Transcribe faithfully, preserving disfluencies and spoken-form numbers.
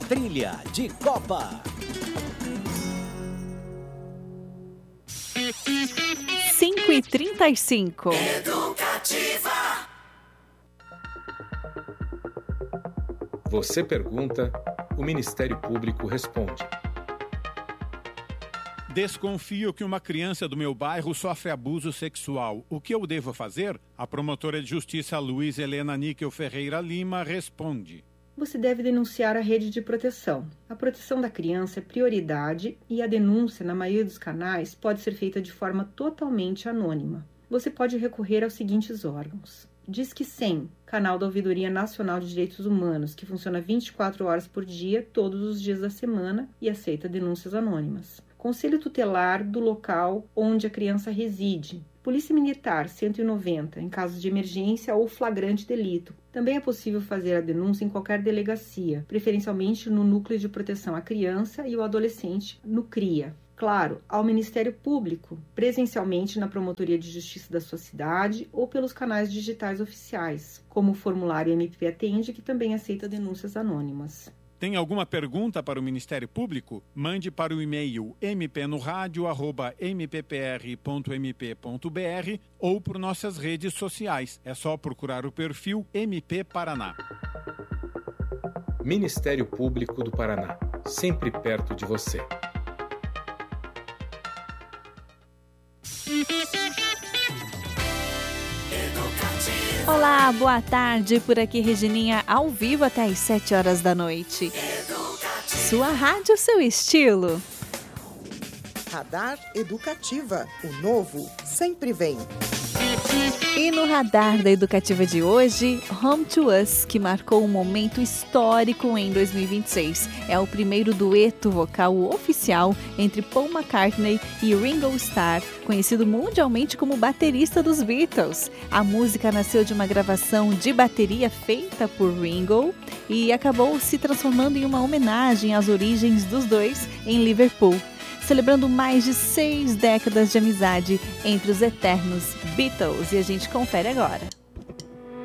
Trilha de Copa. cinco e trinta e cinco. Educativa. Você pergunta, o Ministério Público responde. Desconfio que uma criança do meu bairro sofre abuso sexual. O que eu devo fazer? A promotora de justiça Luiz Helena Níquel Ferreira Lima responde. Você deve denunciar a rede de proteção. A proteção da criança é prioridade e a denúncia, na maioria dos canais, pode ser feita de forma totalmente anônima. Você pode recorrer aos seguintes órgãos. Disque cem, canal da Ouvidoria Nacional de Direitos Humanos, que funciona vinte e quatro horas por dia, todos os dias da semana e aceita denúncias anônimas. Conselho Tutelar do local onde a criança reside. Polícia Militar cento e noventa, em casos de emergência ou flagrante delito. Também é possível fazer a denúncia em qualquer delegacia, preferencialmente no Núcleo de Proteção à Criança e ao Adolescente, no CRIA. Claro, ao Ministério Público, presencialmente na Promotoria de Justiça da sua cidade ou pelos canais digitais oficiais, como o formulário M P P Atende, que também aceita denúncias anônimas. Tem alguma pergunta para o Ministério Público? Mande para o e-mail m p no rádio arroba m p p r ponto m p ponto b r ou por nossas redes sociais. É só procurar o perfil M P Paraná. Ministério Público do Paraná, sempre perto de você. Olá, boa tarde. Por aqui, Regininha, ao vivo até às sete horas da noite. Sua rádio, seu estilo. Radar Educativa. O novo sempre vem. E no Radar da Educativa de hoje, Home to Us, que marcou um momento histórico em dois mil e vinte e seis. É o primeiro dueto vocal oficial entre Paul McCartney e Ringo Starr, conhecido mundialmente como baterista dos Beatles. A música nasceu de uma gravação de bateria feita por Ringo e acabou se transformando em uma homenagem às origens dos dois em Liverpool, celebrando mais de seis décadas de amizade entre os eternos Beatles. E a gente confere agora.